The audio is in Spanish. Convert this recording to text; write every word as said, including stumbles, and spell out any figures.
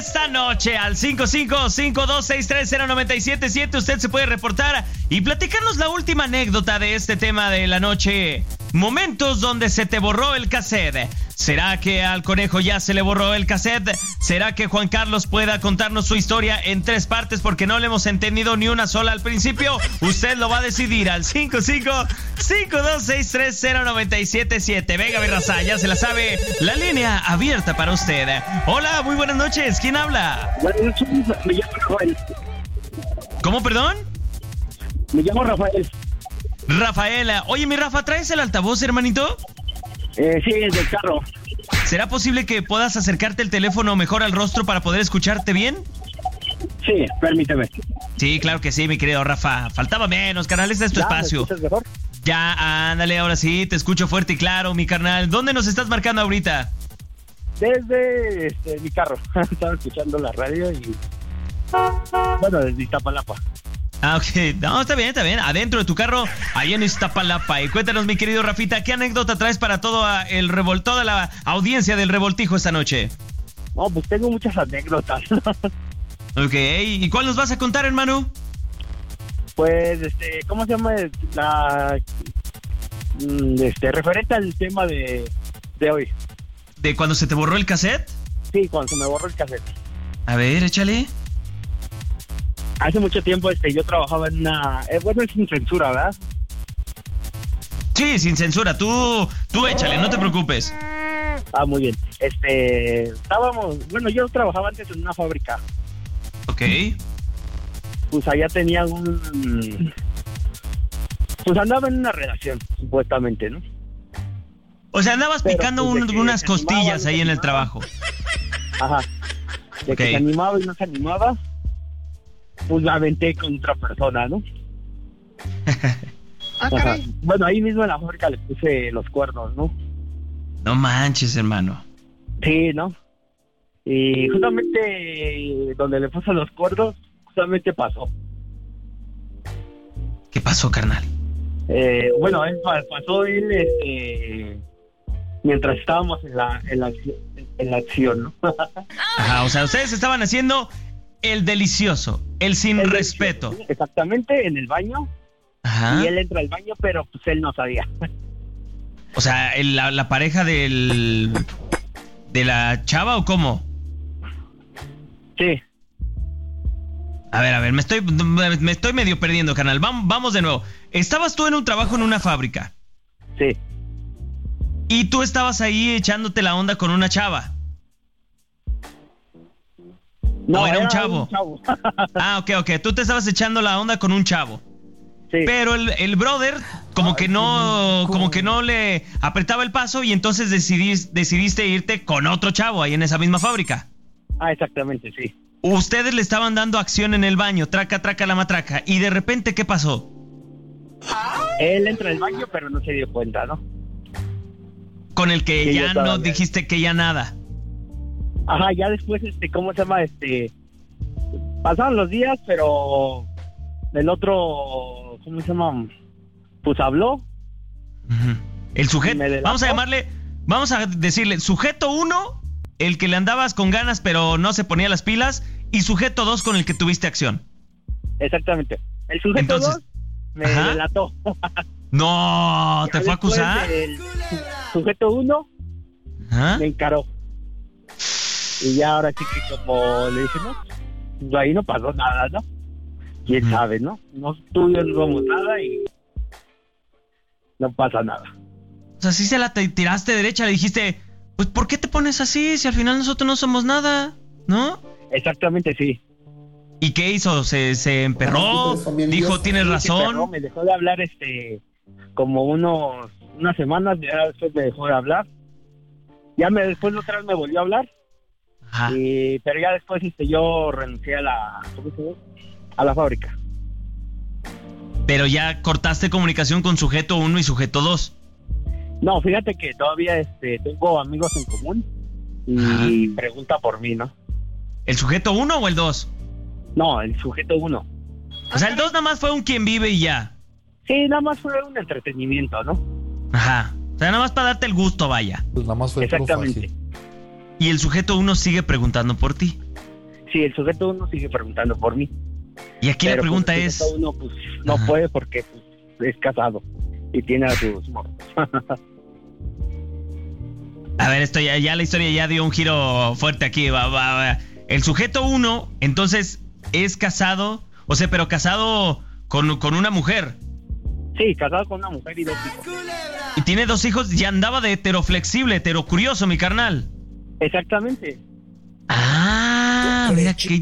esta noche al cinco cinco cinco dos seis tres cero nueve siete siete. Usted se puede reportar y platicarnos la última anécdota de este tema de la noche. Momentos donde se te borró el cassette. ¿Será que al conejo ya se le borró el cassette? ¿Será que Juan Carlos pueda contarnos su historia en tres partes porque no le hemos entendido ni una sola al principio? Usted lo va a decidir al cinco cinco cinco dos seis tres cero nueve siete siete. Venga, mi raza, ya se la sabe. La línea abierta para usted. Hola, muy buenas noches. ¿Quién habla? Buenas noches, me llamo Rafael. ¿Cómo, perdón? Me llamo Rafael. Rafaela. Oye, mi Rafa, ¿traes el altavoz, hermanito? Eh, sí, es del carro. ¿Será posible que puedas acercarte el teléfono mejor al rostro para poder escucharte bien? Sí, permíteme. Sí, claro que sí, mi querido Rafa. Faltaba menos, carnal, este es tu ¿Ya espacio. me escuchas mejor? Ya, ándale, ahora sí, te escucho fuerte y claro, mi carnal. ¿Dónde nos estás marcando ahorita? Desde este, mi carro. Estaba escuchando la radio y... Bueno, desde Iztapalapa. Ah, ok. No, está bien, está bien. Adentro de tu carro, ahí en Iztapalapa. Y cuéntanos, mi querido Rafita, ¿qué anécdota traes para todo el revol- toda la audiencia del Revoltijo esta noche? No, pues tengo muchas anécdotas. Ok, ¿y cuál nos vas a contar, hermano? Pues, este, ¿cómo se llama? La... Este, referente al tema de, de hoy. ¿De cuando se te borró el cassette? Sí, cuando se me borró el cassette. A ver, échale. Hace mucho tiempo este, yo trabajaba en una... Eh, bueno, es sin censura, ¿verdad? Sí, sin censura. Tú, tú échale, no te preocupes. Ah, muy bien. Este, estábamos... Bueno, yo trabajaba antes en una fábrica. Ok. Pues allá tenía un... Pues andaba en una relación, supuestamente, ¿no? O sea, andabas Pero, picando pues, un- de que unas se costillas animaba, ahí en el se trabajo. Ajá. De Ok. que se animaba y no se animaba, pues la aventé con otra persona, ¿no? Ah, Ajá. caray. Bueno, ahí mismo en la fábrica le puse los cuernos, ¿no? No manches, hermano. Sí, ¿no? Y justamente donde le puse los cuernos, justamente pasó. ¿Qué pasó, carnal? Eh, bueno, él pa- pasó él este, mientras estábamos en la, en la, acci- en la acción, ¿no? Ajá, o sea, ustedes estaban haciendo el delicioso, el sin El respeto. delicioso, exactamente, en el baño. Ajá. Y él entra al baño, pero pues él no sabía. O sea, el- la, la pareja del... ¿De la chava o cómo? Sí. A ver, a ver, me estoy, me estoy medio perdiendo, carnal. Vamos, vamos de nuevo. Estabas tú en un trabajo en una fábrica. Sí. Y tú estabas ahí echándote la onda con una chava. No, ¿O era un era chavo? un chavo. Ah, ok, ok. Tú te estabas echando la onda con un chavo. Sí. Pero el, el brother como que no como que no le apretaba el paso y entonces decidís, decidiste irte con otro chavo ahí en esa misma fábrica. Ah, exactamente, sí. Ustedes le estaban dando acción en el baño, traca, traca la matraca. Y de repente, ¿qué pasó? Él entra al baño, pero no se dio cuenta, ¿no? Con el que Sí, ya yo no todavía. dijiste que ya nada. Ajá, ya después, este, ¿cómo se llama? Este, pasaron los días, pero el otro, ¿cómo se llama? Pues habló. Ujú. El Me sujeto, delató. vamos a llamarle, vamos a decirle, sujeto uno, el que le andabas con ganas pero no se ponía las pilas, y sujeto dos con el que tuviste acción. Exactamente. El sujeto Entonces, dos me ajá. delató. No, ¿te Ya fue a después acusar? El sujeto uno ¿Ah? me encaró. Y ya ahora sí que como le dije, no, pues ahí no pasó nada, ¿no? Quién Ujú. sabe, ¿no? No, tú y yo no somos nada y no pasa nada. O sea, si se la te- tiraste derecha, le dijiste, pues ¿por qué te pones así si al final nosotros no somos nada? ¿No? Exactamente, sí. ¿Y qué hizo? ¿Se, se emperró? Dijo, tienes Sí, sí, razón. pero me dejó de hablar este como unos unas semanas, ya después me dejó de hablar. Ya me después otra vez me volvió a hablar. Ajá. Y, pero ya después este yo renuncié a la ¿cómo se llama? A la fábrica. Pero ya cortaste comunicación con sujeto uno y sujeto dos. No, fíjate que todavía este tengo amigos en común y pregunta por mí, ¿no? ¿El sujeto uno o el dos? No, el sujeto uno. O sea, el dos nada más fue un quien vive y ya. Sí, nada más fue un entretenimiento, ¿no? Ajá. O sea, nada más para darte el gusto, vaya. Pues nada más fue puro Exactamente. fácil. Y el sujeto uno sigue preguntando por ti. sí, el sujeto uno sigue preguntando por mí. Y aquí Pero, la pregunta pues, el es... sujeto uno, pues, no Ajá. puede porque pues, es casado y tiene a sus morros. A ver, esto ya, ya la historia ya dio un giro fuerte aquí. Va, va, va. El sujeto uno, entonces, es casado, o sea, pero casado con, con una mujer. Sí, casado con una mujer y dos hijos. Y tiene dos hijos, ya andaba de heteroflexible, heterocurioso, mi carnal. Exactamente. Ah, mira qué